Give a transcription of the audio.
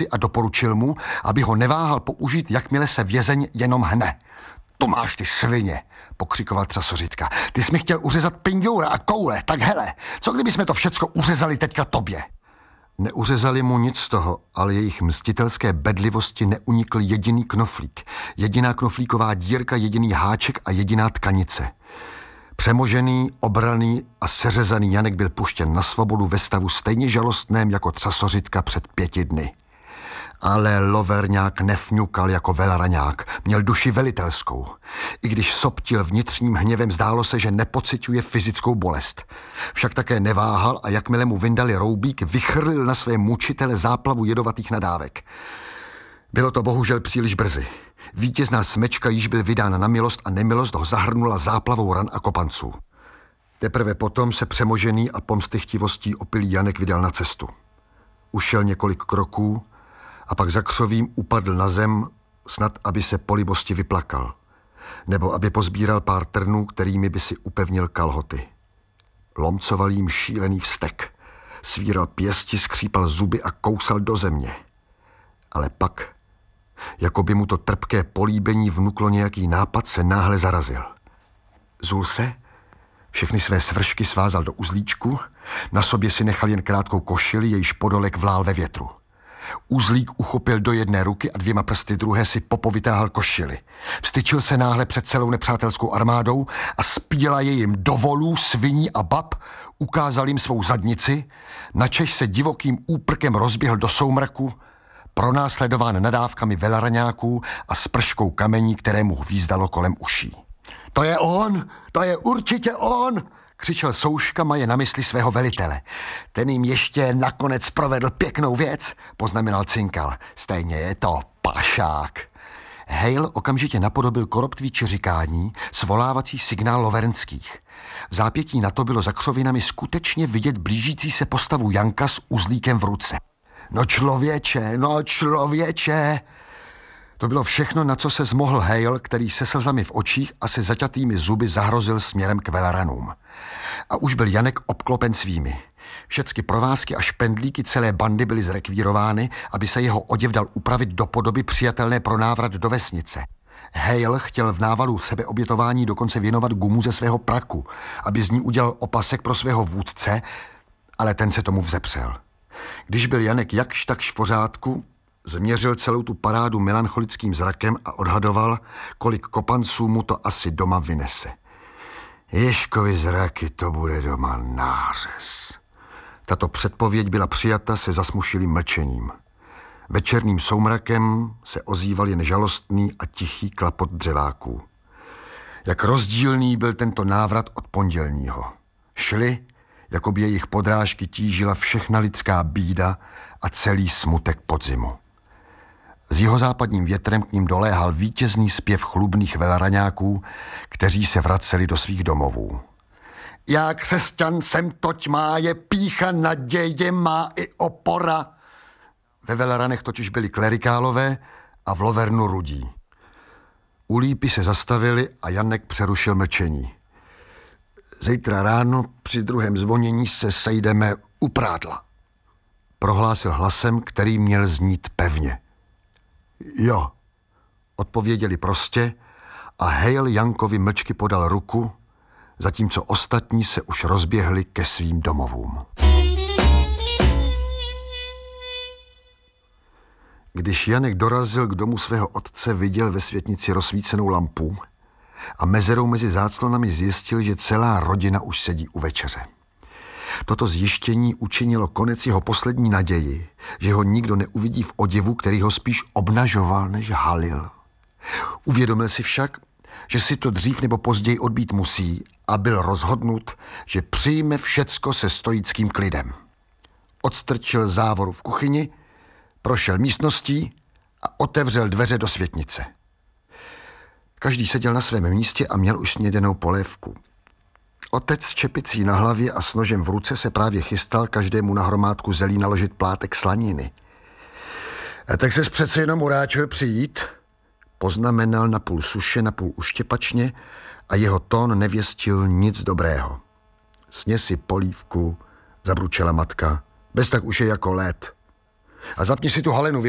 kapsy a doporučil mu, aby ho neváhal použít, jakmile se vězeň jenom hne. Tu máš ty svině, pokřikoval Třasořitka. Ty jsi mi chtěl uřezat pindoura a koule, tak hele, co kdyby jsme to všecko uřezali teďka tobě? Neuřezali mu nic z toho, ale jejich mstitelské bedlivosti neunikl jediný knoflík, jediná knoflíková dírka, jediný háček a jediná tkanice. Přemožený, obraný a seřezaný Janek byl puštěn na svobodu ve stavu stejně žalostném jako Třasořitka před 5 dny. Ale Loverňák nefňukal jako velaraňák, měl duši velitelskou. I když soptil vnitřním hněvem, zdálo se, že nepociťuje fyzickou bolest. Však také neváhal a jakmile mu vyndali roubík, vychrlil na své mučitele záplavu jedovatých nadávek. Bylo to bohužel příliš brzy. Vítězná smečka již byl vydán na milost a nemilost ho zahrnula záplavou ran a kopanců. Teprve potom se přemožený a pomstychtivostí opilý Janek vydal na cestu. Ušel několik kroků a pak za křovím upadl na zem, snad aby se po libosti vyplakal, nebo aby pozbíral pár trnů, kterými by si upevnil kalhoty. Lomcoval jim šílený vztek, svíral pěsti, skřípal zuby a kousal do země. Ale pak, jako by mu to trpké políbení vnuklo nějaký nápad, se náhle zarazil. Zul se, všechny své svršky svázal do uzlíčku, na sobě si nechal jen krátkou košili, jejíž podolek vlál ve větru. Uzlík uchopil do jedné ruky a 2 prsty druhé si popovytáhal košili. Vstyčil se náhle před celou nepřátelskou armádou a spíla je jim do volů, sviní a bab, ukázal jim svou zadnici, načež se divokým úprkem rozběhl do soumraku, pronásledován nadávkami velaraňáků a sprškou kamení, které mu hvízdalo kolem uší. To je on! To je určitě on! Křičel Souška, maje na mysli svého velitele. Ten jim ještě nakonec provedl pěknou věc, poznamenal Cinkal. Stejně je to pašák. Hale okamžitě napodobil koroptví čiřikání, svolávací signál lovernských. V zápětí na to bylo za křovinami skutečně vidět blížící se postavu Janka s uzlíkem v ruce. No člověče! To bylo všechno, na co se zmohl Hale, který se slzami v očích a se zaťatými zuby zahrozil směrem k velaranům. A už byl Janek obklopen svými. Všecky provázky a špendlíky celé bandy byly zrekvírovány, aby se jeho oděv dal upravit do podoby přijatelné pro návrat do vesnice. Hale chtěl v návalu sebeobětování dokonce věnovat gumu ze svého praku, aby z ní udělal opasek pro svého vůdce, ale ten se tomu vzepřel. Když byl Janek jakž takž v pořádku, změřil celou tu parádu melancholickým zrakem a odhadoval, kolik kopanců mu to asi doma vynese. Ježkovi zraky, to bude doma nářez. Tato předpověď byla přijata se zasmušilým mlčením. Večerním soumrakem se ozýval jen žalostný a tichý klapot dřeváků. Jak rozdílný byl tento návrat od pondělního. Šli, jako by jejich podrážky tížila všechna lidská bída a celý smutek podzimu. S jihozápadním větrem k ním doléhal vítězný zpěv chlubných velaraňáků, kteří se vraceli do svých domovů. Já křesťan jsem, toť má je pícha, naděje má i opora. Ve velaranech totiž byli klerikálové a v Lovernu rudí. U lípy se zastavili a Janek přerušil mlčení. Zítra ráno při druhém zvonění se sejdeme u prádla. Prohlásil hlasem, který měl znít pevně. Jo, odpověděli prostě a Hale Jankovi mlčky podal ruku, zatímco ostatní se už rozběhli ke svým domovům. Když Janek dorazil k domu svého otce, viděl ve světnici rozsvícenou lampu a mezerou mezi záclonami zjistil, že celá rodina už sedí u večeře. Toto zjištění učinilo konec jeho poslední naději, že ho nikdo neuvidí v oděvu, který ho spíš obnažoval, než halil. Uvědomil si však, že si to dřív nebo později odbít musí a byl rozhodnut, že přijme všecko se stoickým klidem. Odstrčil závoru v kuchyni, prošel místností a otevřel dveře do světnice. Každý seděl na svém místě a měl už snědenou polévku. Otec s čepicí na hlavě a s nožem v ruce se právě chystal každému na hromádku zelí naložit plátek slaniny. A tak ses přece jenom uráčil přijít, poznamenal napůl suše, napůl uštěpačně a jeho tón nevěstil nic dobrého. Sněz si polívku, zabručela matka, bez tak už je jako led. A zapni si tu halenu,